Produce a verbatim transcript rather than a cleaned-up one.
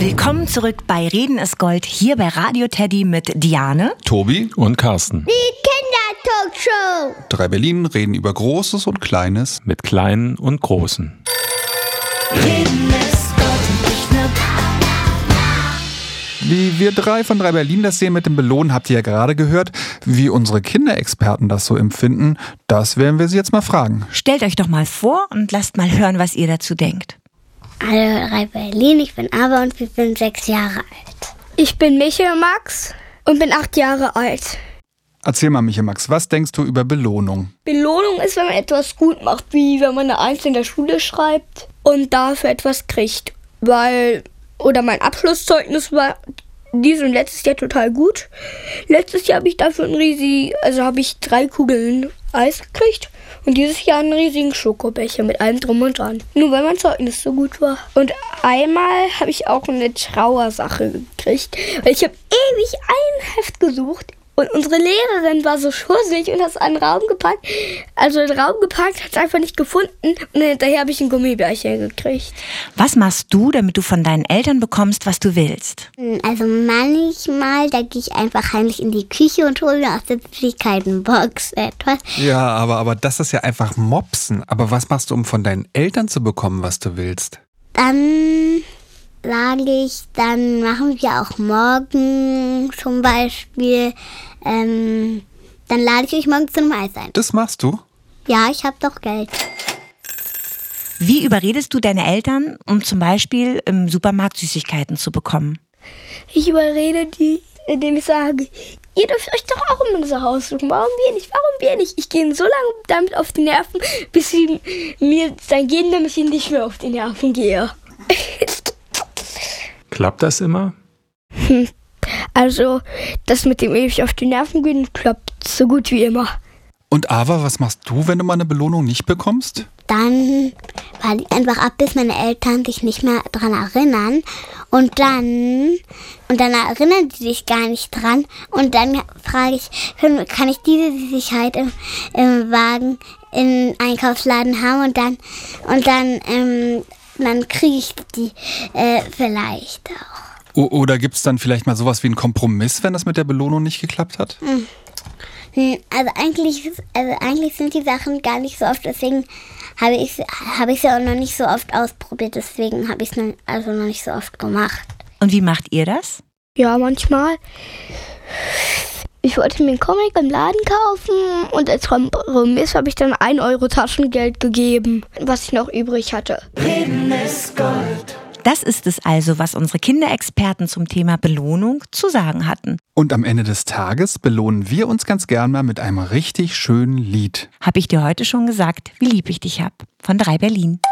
Willkommen zurück bei Reden ist Gold, hier bei Radio Teddy mit Diane, Tobi und Carsten. Die Kindertalkshow. Drei Berlin reden über Großes und Kleines. Mit Kleinen und Großen. Reden ist Gold und ich ne Wie wir drei von Drei Berlin das sehen mit dem Belohnen, habt ihr ja gerade gehört. Wie unsere Kinderexperten das so empfinden, das werden wir sie jetzt mal fragen. Stellt euch doch mal vor und lasst mal hören, was ihr dazu denkt. Hallo Drei Berlin, ich bin Ava und wir sind sechs Jahre alt. Ich bin Michael Max und bin acht Jahre alt. Erzähl mal, Michael Max, was denkst du über Belohnung? Belohnung ist, wenn man etwas gut macht, wie wenn man eine Eins in der Schule schreibt und dafür etwas kriegt. Weil, oder mein Abschlusszeugnis war dieses und letztes Jahr total gut. Letztes Jahr habe ich dafür ein riesig, also habe ich drei Kugeln Eis gekriegt. Und dieses Jahr einen riesigen Schokobecher mit allem drum und dran. Nur weil mein Zeugnis so gut war. Und einmal habe ich auch eine Trauersache gekriegt. Weil ich habe ewig ein Heft gesucht. Und unsere Lehrerin war so schussig und hat es in einen Raum gepackt. Also den Raum gepackt, hat es einfach nicht gefunden. Und hinterher habe ich ein Gummibärchen gekriegt. Was machst du, damit du von deinen Eltern bekommst, was du willst? Also manchmal, da gehe ich einfach heimlich in die Küche und hole mir aus der Süßigkeitenbox etwas. Ja, aber, aber das ist ja einfach Mopsen. Aber was machst du, um von deinen Eltern zu bekommen, was du willst? Dann sage ich, dann machen wir auch morgen zum Beispiel, ähm, dann lade ich euch morgen zu einem Eis ein. Das machst du? Ja, ich habe doch Geld. Wie überredest du deine Eltern, um zum Beispiel im Supermarkt Süßigkeiten zu bekommen? Ich überrede die, indem ich sage, ihr dürft euch doch auch in unser Haus suchen. Warum wir nicht? Warum wir nicht? Ich gehe ihnen so lange damit auf die Nerven, bis sie mir dann gehen, damit ich ihnen nicht mehr auf die Nerven gehe. Klappt das immer? Hm. Also, das mit dem ewig auf die Nerven gehen klappt so gut wie immer. Und Ava, was machst du, wenn du mal eine Belohnung nicht bekommst? Dann warte ich einfach ab, bis meine Eltern sich nicht mehr dran erinnern. Und dann, und dann erinnern die sich gar nicht dran. Und dann frage ich, kann ich diese Süßigkeit im, im Wagen im Einkaufsladen haben? Und dann, und dann, ähm, dann kriege ich die äh, vielleicht auch. O- oder gibt es dann vielleicht mal sowas wie einen Kompromiss, wenn das mit der Belohnung nicht geklappt hat? Hm. Also eigentlich, also eigentlich sind die Sachen gar nicht so oft, deswegen habe ich habe ich sie auch noch nicht so oft ausprobiert, deswegen habe ich es also noch nicht so oft gemacht. Und wie macht ihr das? Ja, manchmal. Ich wollte mir einen Comic im Laden kaufen und als Kompromiss habe ich dann ein Euro Taschengeld gegeben, was ich noch übrig hatte. Reden ist Gold. Das ist es also, was unsere Kinderexperten zum Thema Belohnung zu sagen hatten. Und am Ende des Tages belohnen wir uns ganz gern mal mit einem richtig schönen Lied. Hab ich dir heute schon gesagt, wie lieb ich dich hab. Von Drei Berlin.